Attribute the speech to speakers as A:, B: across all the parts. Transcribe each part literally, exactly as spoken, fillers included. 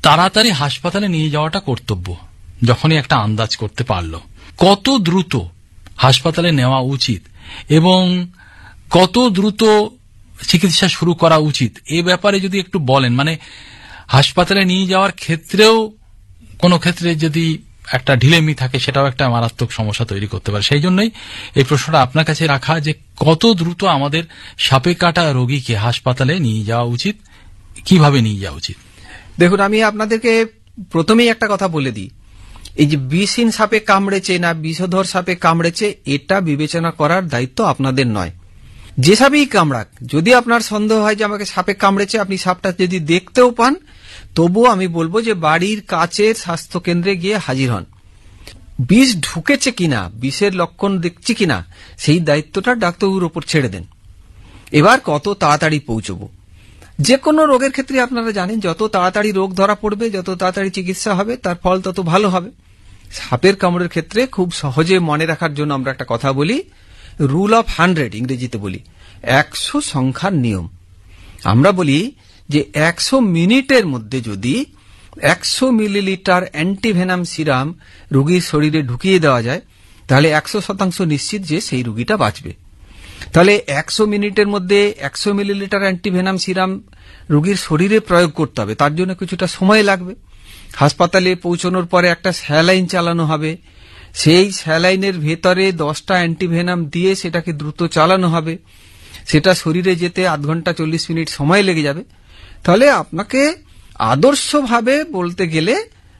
A: তাড়াতাড়ি হাসপাতালে নিয়ে যাওয়াটা কর্তব্য। যখনই একটা আন্দাজ করতে পারল কত দ্রুত হাসপাতালে নেওয়া উচিত এবং কত দ্রুত চিকিৎসা শুরু করা উচিত, এ ব্যাপারে যদি একটু বলেন। মানে হাসপাতালে নিয়ে যাওয়ার ক্ষেত্রেও কোনো ক্ষেত্রে যদি একটা ঢিলেমি থাকে সেটাও একটা মারাত্মক সমস্যা তৈরি করতে পারে। সেই জন্যই এই প্রশ্নটা আপনার কাছে রাখা যে কত দ্রুত আমাদের সাপে কাটা রোগীকে হাসপাতালে নিয়ে যাওয়া উচিত, কিভাবে নিয়ে যাওয়া উচিত।
B: দেখুন, আমি আপনাদেরকে প্রথমেই একটা কথা বলে দিই, এই যে বিষহীন সাপে কামড়েছে না বিষধর সাপে কামড়েছে এটা বিবেচনা করার দায়িত্ব আপনাদের নয়। যে সাপেই কামড়াক, যদি আপনার সন্দেহ হয় যে আমাকে সাপে কামড়েছে, আপনি সাপটা যদি দেখতেও পান, তবুও আমি বলবো যে বাড়ির কাছের স্বাস্থ্য কেন্দ্রে গিয়ে হাজির হন। বিষ ঢুকেছে কিনা, বিষের লক্ষণ দেখছি কিনা, সেই দায়িত্বটা ডাক্তারবাবুর উপর ছেড়ে দেন। এবার কত তাড়াতাড়ি পৌঁছবো, যে কোনো রোগের ক্ষেত্রে আপনারা জানেন যত তাড়াতাড়ি রোগ ধরা পড়বে, যত তাড়াতাড়ি চিকিৎসা হবে, তার ফল তত ভালো হবে। সাপের কামড়ের ক্ষেত্রে খুব সহজে মনে রাখার জন্য আমরা একটা কথা বলি, রুল অফ হান্ড্রেড ইংরেজিতে বলি, একশো সংখ্যার নিয়ম। আমরা বলি যে একশো মিনিটের মধ্যে যদি একশো মিলিলিটার অ্যান্টিভেনাম সিরাম রোগীর শরীরে ঢুকিয়ে দেওয়া যায়, তাহলে একশো শতাংশ নিশ্চিত যে সেই রোগীটা বাঁচবে। তাহলে একশো মিনিটের মধ্যে একশো মিলিলিটার অ্যান্টিভেনাম সিরাম রোগীর শরীরে প্রয়োগ করতে হবে, তার জন্য কিছুটা সময় লাগবে। হাসপাতালে পৌঁছানোর পরে একটা স্যালাইন চালানো হবে, সেই স্যালাইনের ভেতরে দশটা অ্যান্টিভেনাম দিয়ে সেটাকে দ্রুত চালানো হবে, সেটা শরীরে যেতে আধ ঘন্টা চল্লিশ মিনিট সময় লেগে যাবে। তাহলে আপনাকে আদর্শভাবে বলতে গেলে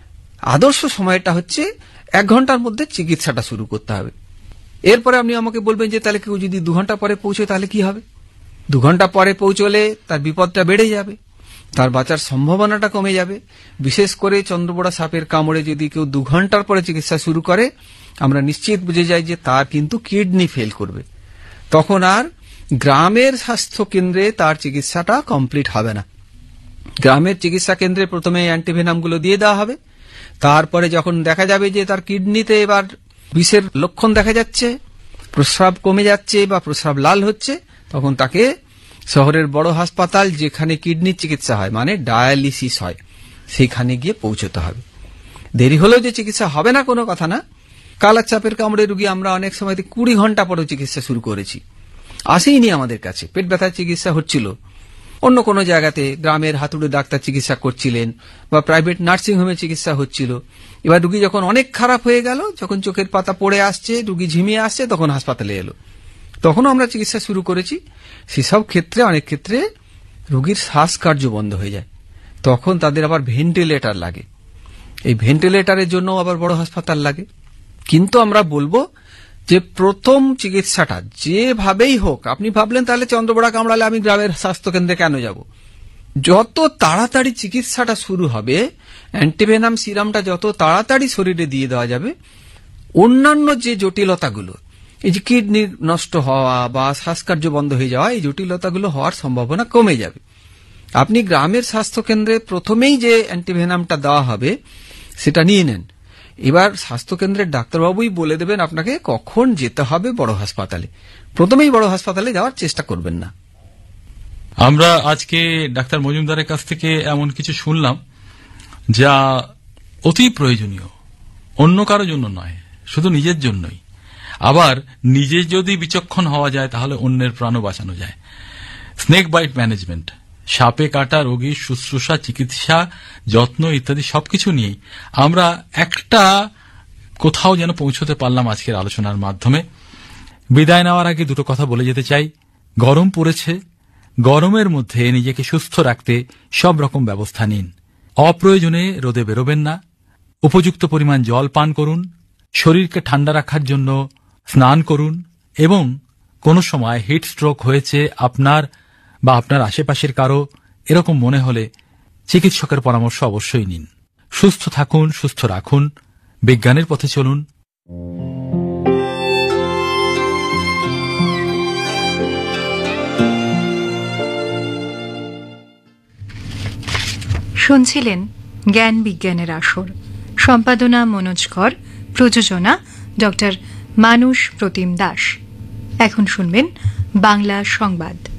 B: আদর্শ সময়টা হচ্ছে এক ঘন্টার মধ্যে চিকিৎসাটা শুরু করতে হবে। এরপরে আপনি আমাকে বলবেন যে তাহলে কেউ যদি দু ঘন্টা পরে পৌঁছে তাহলে কি হবে। দু ঘন্টা পরে পৌঁছলে তার বিপদটা বেড়ে যাবে, তার বাঁচার সম্ভাবনাটা কমে যাবে। বিশেষ করে চন্দ্রবোড়া সাপের কামড়ে যদি কেউ দু ঘন্টার পরে চিকিৎসা শুরু করে, আমরা নিশ্চিত বুঝে যাই যে তার কিন্তু কিডনি ফেল করবে। তখন আর গ্রামের স্বাস্থ্য কেন্দ্রে তার চিকিৎসাটা কমপ্লিট হবে না। গ্রামের চিকিৎসা কেন্দ্রে প্রথমে অ্যান্টিভেনামগুলো দিয়ে দেওয়া হবে, তারপরে যখন দেখা যাবে যে তার কিডনিতে এবার বিষের লক্ষণ দেখা যাচ্ছে, প্রস্রাব কমে যাচ্ছে বা প্রস্রাব লাল হচ্ছে, তখন তাকে শহরের বড় হাসপাতাল যেখানে কিডনির চিকিৎসা হয়, মানে ডায়ালিসিস হয়, সেখানে গিয়ে পৌঁছতে হবে। দেরি হলেও যে চিকিৎসা হবে না কোনো কথা না। কালার চাপের কামড়ে রোগী আমরা অনেক সময় কুড়ি ঘন্টা পরেও চিকিৎসা শুরু করেছি, আসেইনি আমাদের কাছে। পেট ব্যথার চিকিৎসা হচ্ছিল, অন্য কোনো জায়গাতে গ্রামের হাতুড়ে ডাক্তার চিকিৎসা করছিলেন বা প্রাইভেট নার্সিং হোমে চিকিৎসা হচ্ছিল। এবার রুগী যখন অনেক খারাপ হয়ে গেল, যখন চোখের পাতা পড়ে আসছে, রুগী ঝিমিয়ে আসছে, তখন হাসপাতালে এলো, তখনও আমরা চিকিৎসা শুরু করেছি। সেসব ক্ষেত্রে অনেক ক্ষেত্রে রুগীর শ্বাসকার্য বন্ধ হয়ে যায়, তখন তাদের আবার ভেন্টিলেটর লাগে। এই ভেন্টিলেটরের জন্য আবার বড় হাসপাতাল লাগে। কিন্তু আমরা বলবো যে প্রথম চিকিৎসাটা যেভাবেই হোক, আপনি ভাবলেন তাহলে চন্দ্রবোড়া কামড়ালে আমি গ্রামের স্বাস্থ্যকেন্দ্রে কেন যাব, যত তাড়াতাড়ি চিকিৎসাটা শুরু হবে, অ্যান্টিভেনাম সিরামটা যত তাড়াতাড়ি শরীরে দিয়ে দেওয়া যাবে, অন্যান্য যে জটিলতাগুলো, এই যে কিডনি নষ্ট হওয়া বা শ্বাসকার্য বন্ধ হয়ে যাওয়া, এই জটিলতাগুলো হওয়ার সম্ভাবনা কমে যাবে। আপনি গ্রামের স্বাস্থ্যকেন্দ্রে প্রথমেই যে অ্যান্টিভেনামটা দেওয়া হবে সেটা নিয়ে নেন। এবার স্বাস্থ্যকেন্দ্রের ডাক্তারবাবুই বলে দেবেন আপনাকে কখন যেতে হবে বড় হাসপাতালে। প্রথমেই বড় হাসপাতালে যাওয়ার চেষ্টা করবেন না।
A: আমরা আজকে ডাক্তার মজুমদারের কাছ থেকে এমন কিছু শুনলাম যা অতি প্রয়োজনীয়, অন্য কারো জন্য নয়, শুধু নিজের জন্যই। আবার নিজে যদি বিচক্ষণ হওয়া যায় তাহলে অন্যের প্রাণও বাঁচানো যায়। স্নেক বাইট ম্যানেজমেন্ট, সাপে কাটা রোগীর শুশ্রূষা, চিকিৎসা, যত্ন ইত্যাদি সবকিছু নিয়েই আমরা একটা কোথাও যেন পৌঁছতে পারলাম আজকের আলোচনার মাধ্যমে। বিদায় নেওয়ার আগে দুটো কথা বলে যেতে চাই। গরম পড়েছে, গরমের মধ্যে নিজেকে সুস্থ রাখতে সব রকম ব্যবস্থা নিন। অপ্রয়োজনে রোদে বেরোবেন না, উপযুক্ত পরিমাণ জল পান করুন, শরীরকে ঠান্ডা রাখার জন্য স্নান করুন, এবং কোনো সময় হিট স্ট্রোক হয়েছে আপনার বা আপনার আশেপাশের কারো, এরকম মনে হলে চিকিৎসকের পরামর্শ অবশ্যই নিন। সুস্থ থাকুন, সুস্থ রাখুন, বিজ্ঞানের পথে চলুন।
C: শুনছিলেন জ্ঞান বিজ্ঞানের আসর, সম্পাদনা মনোজ কর, প্রযোজনা ডক্টর মানুষ প্রতিম দাস। এখন শুনবেন বাংলা সংবাদ।